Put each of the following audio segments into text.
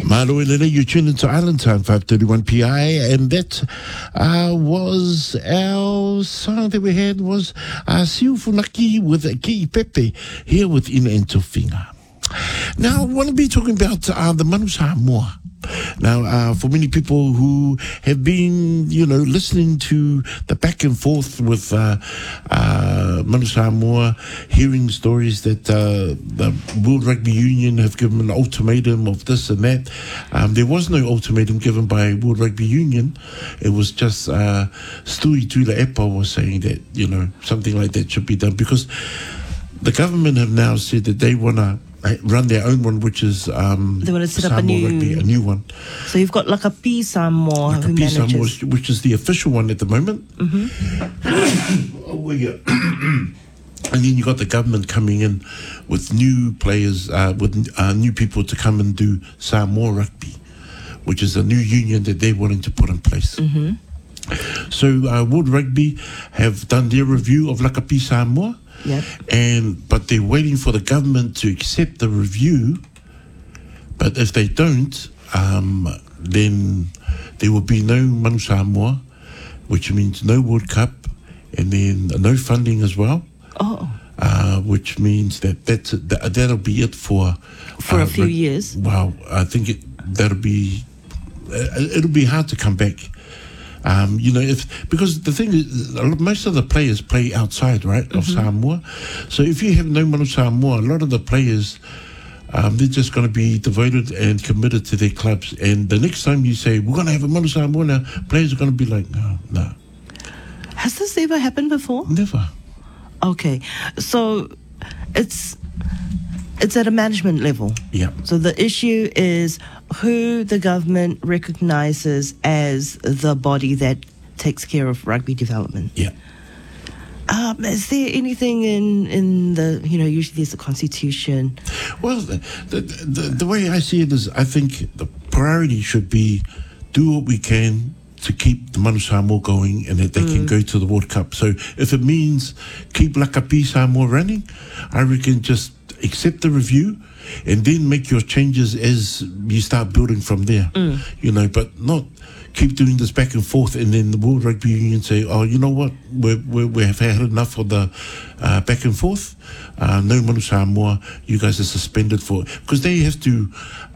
Malo Elena, you tuned into Island Time, 5:31 PI, and that was our song that we had was Siu Funaki with Ki Pepe here with Ina and Tofinga. Now, I want to be talking about the Manu Samoa. Now, for many people who have been, listening to the back and forth with Manu Samoa, hearing stories that the World Rugby Union have given an ultimatum of this and that. There was no ultimatum given by World Rugby Union. It was just Stui Tuilaepa was saying that, something like that should be done because the government have now said that they want to run their own one, which is they want to set Samoa up a new one. So you've got Lakapi Samoa who Lakapi Samoa, manages. which is the official one at the moment. Mm-hmm. And then you got the government coming in with new players, with new people to come and do Samoa Rugby, which is a new union that they're wanting to put in place. Mm-hmm. So World Rugby have done their review of Lakapi Samoa. Yep. But they're waiting for the government to accept the review. But if they don't, then there will be no Manu Samoa, which means no World Cup, and then no funding as well. Oh. Which means that'll be it for a few years. Wow, I think it'll be hard to come back. Because the thing is, most of the players play outside, right, of Samoa. So if you have no Manu Samoa, a lot of the players, they're just going to be devoted and committed to their clubs. And the next time you say, we're going to have a Manu Samoa now, players are going to be like, no. Has this ever happened before? Never. Okay. So it's at a management level. Yeah. So the issue is who the government recognises as the body that takes care of rugby development. Yeah. Is there anything in the, usually there's a constitution? Well, the way I see it is I think the priority should be do what we can to keep the Manu Samoa going and that they can go to the World Cup. So if it means keep Lakapi Samoa running, I reckon just accept the review and then make your changes as you start building from there. But not keep doing this back and forth and then the World Rugby Union say, oh, you know what, we have had enough of the back and forth. No Manu Samoa, you guys are suspended for it. Because they have to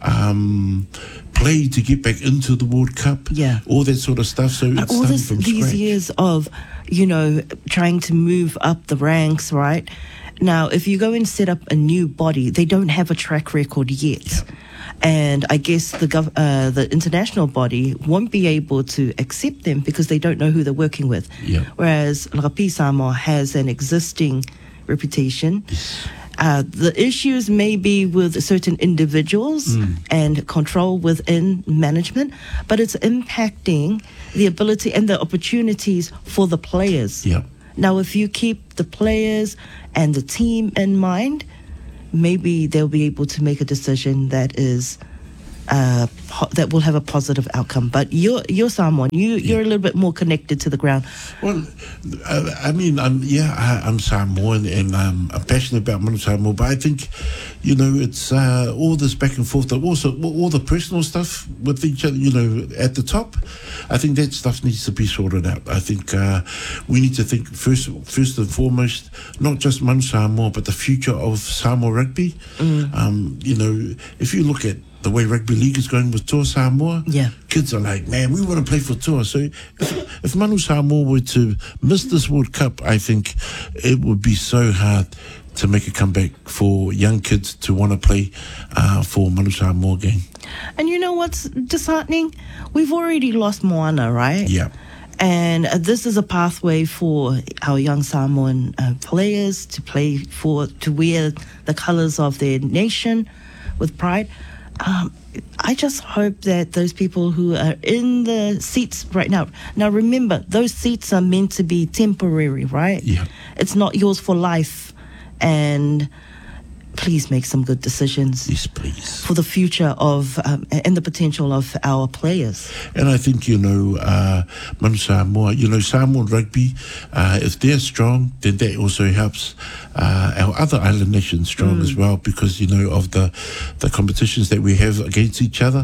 play to get back into the World Cup. Yeah. All that sort of stuff. So it's all starting from these scratch. years of, trying to move up the ranks, right? Now, if you go and set up a new body, they don't have a track record yet. Yeah. And I guess the international body won't be able to accept them because they don't know who they're working with. Yeah. Whereas Lakapi Samoa has an existing reputation. Yes. The issues may be with certain individuals and control within management, but it's impacting the ability and the opportunities for the players. Yeah. Now, if you keep the players and the team in mind, maybe they'll be able to make a decision that is that will have a positive outcome. But you're someone you're a little bit more connected to the ground. Well, I'm Samoan and I'm passionate about Manu Samoa, but I think, it's all this back and forth, also all the personal stuff with each other, at the top. I think that stuff needs to be sorted out. I think we need to think first and foremost, not just Manu Samoa, but the future of Samoa rugby. If you look at the way rugby league is going with Toa Samoa, kids are like, man, we want to play for Toa. So if Manu Samoa were to miss this World Cup, I think it would be so hard to make a comeback for young kids to want to play for Manu Samoa game. And you know what's disheartening? We've already lost Moana, right? Yeah. And this is a pathway for our young Samoan players to to wear the colours of their nation with pride. I just hope that those people who are in the seats right now remember, those seats are meant to be temporary, right? Yeah. It's not yours for life. And please make some good decisions. Yes, please. For the future of and the potential of our players. And I think, Manu Samoa, Samoan rugby, if they're strong, then that also helps our other island nations strong as well, because, of the competitions that we have against each other.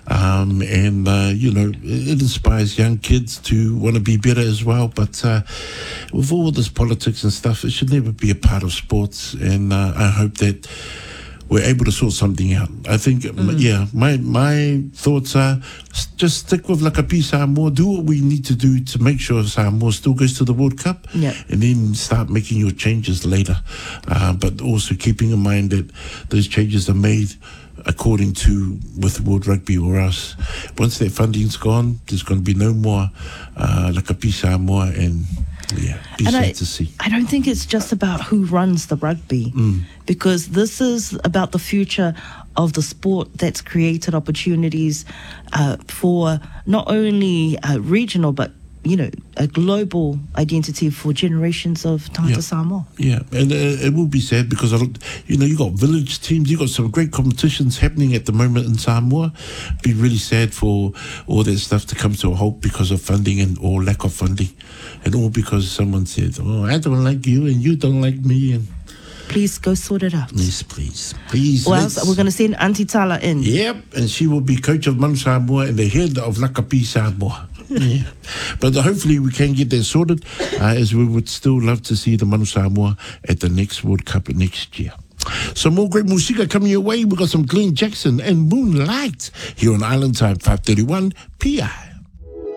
It inspires young kids to want to be better as well. But with all this politics and stuff, it should never be a part of sports. And I hope that we're able to sort something out. I think, my thoughts are just stick with Lakapi Samoa, do what we need to do to make sure Samoa still goes to the World Cup, and then start making your changes later. But also keeping in mind that those changes are made according to with World Rugby, or else once that funding's gone, there's going to be no more Lakapi Samoa, and be sad to see. I don't think it's just about who runs the rugby, because this is about the future of the sport that's created opportunities for not only regional, but a global identity for generations of Tangata Samoa. Yeah, and it will be sad because, you got village teams, you got some great competitions happening at the moment in Samoa. Be really sad for all that stuff to come to a halt because of funding or lack of funding, and all because someone said, "Oh, I don't like you and you don't like me." And please go sort it out. Yes, please. Please. Or else we're going to send Auntie Tala in. Yep, and she will be coach of Manu Samoa and the head of Lakapi Samoa. Yeah. But hopefully we can get that sorted, as we would still love to see the Manu Samoa at the next World Cup next year. Some more great musica coming your way. We've got some Glenn Jackson and Moonlight here on Island Time 531 PI.